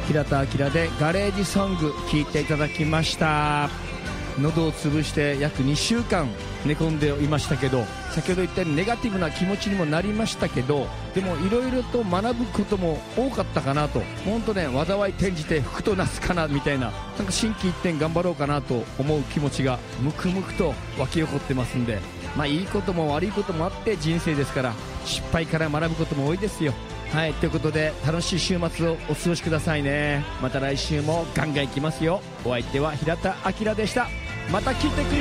平田明でガレージソング聴いていただきました。喉を潰して約2週間寝込んでいましたけど、先ほど言ったようにネガティブな気持ちにもなりましたけど、でもいろいろと学ぶことも多かったかなと。本当ね、災い転じて福となすかなみたいな、なんか心機一転頑張ろうかなと思う気持ちがムクムクと湧き起こってますんで、まあいいことも悪いこともあって人生ですから、失敗から学ぶことも多いですよ。はい、ということで楽しい週末をお過ごしくださいね。また来週もガンガンいきますよ。お相手は平田明でした。また聞いてくれ。